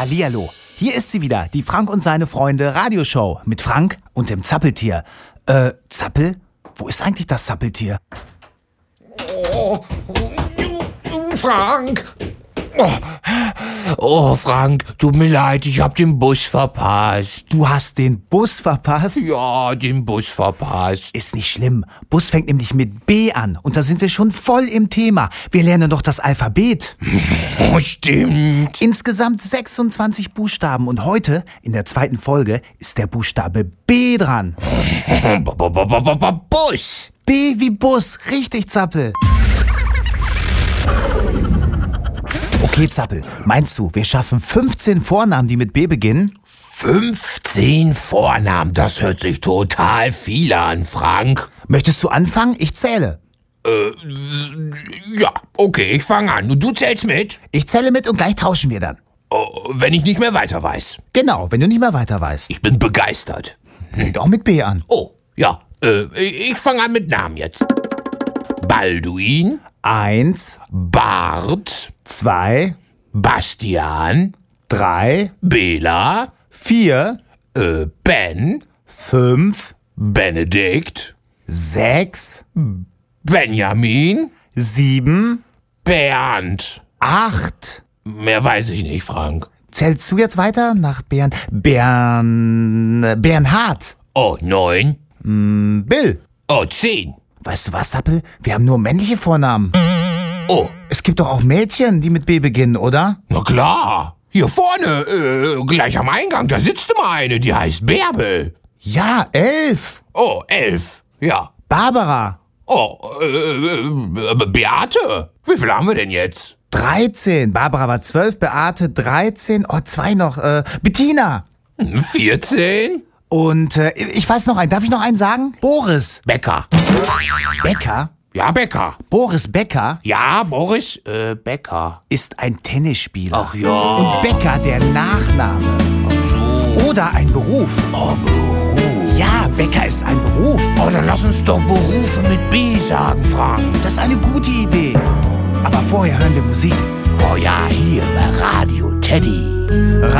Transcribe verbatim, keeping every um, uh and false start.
Hallihallo, hier ist sie wieder, die Frank und seine Freunde Radioshow mit Frank und dem Zappeltier. Äh, Zappel? Wo ist eigentlich das Zappeltier? Oh, Frank! Oh, oh, Frank, tut mir leid, ich hab den Bus verpasst. Du hast den Bus verpasst? Ja, den Bus verpasst. Ist nicht schlimm. Bus fängt nämlich mit B an und da sind wir schon voll im Thema. Wir lernen doch das Alphabet. Oh, stimmt. Insgesamt sechsundzwanzig Buchstaben und heute, in der zweiten Folge, ist der Buchstabe B dran. Bus. B wie Bus, richtig, Zappel. Okay, Zappel, meinst du, wir schaffen fünfzehn Vornamen, die mit B beginnen? fünfzehn Vornamen, das hört sich total viel an, Frank. Möchtest du anfangen? Ich zähle. Äh, ja, okay, ich fange an. Du zählst mit? Ich zähle mit und gleich tauschen wir dann. Oh, wenn ich nicht mehr weiter weiß. Genau, wenn du nicht mehr weiter weißt. Ich bin begeistert. Fängt auch mit B an. Oh, ja, äh, ich fange an mit Namen jetzt. Balduin. Eins, Bart. zwei, Bastian. drei, Bela. vier, Äh, Ben. fünf, Benedikt. sechs, Benjamin. sieben, Bernd. acht. Mehr weiß ich nicht, Frank. Zählst du jetzt weiter nach Bern? Bern... Bernhard. Oh, neun. Mm, Bill. Oh, zehn. Weißt du was, Zappel? Wir haben nur männliche Vornamen. Oh, Es gibt doch auch Mädchen, die mit B beginnen, oder? na klar. Hier vorne, äh, gleich am Eingang, da sitzt immer eine, die heißt Bärbel. Ja, elf. Oh, elf. Ja. Barbara. Oh, äh, äh, Beate. Wie viel haben wir denn jetzt? dreizehn. Barbara war zwölf, Beate dreizehn. Oh, zwei noch. Äh, Bettina. vierzehn. Und äh, ich weiß noch einen. Darf ich noch einen sagen? Boris. Becker. Becker? Ja, Becker. Boris Becker Ja, Boris, äh, Becker. ist ein Tennisspieler. Ach ja. Und Becker der Nachname. Ach so. Oder ein Beruf. Oh, Beruf. Ja, Becker ist ein Beruf. Oh, dann lass uns doch Berufe mit B sagen, Frank. Das ist eine gute Idee. Aber vorher hören wir Musik. Oh ja, hier bei Radio Teddy.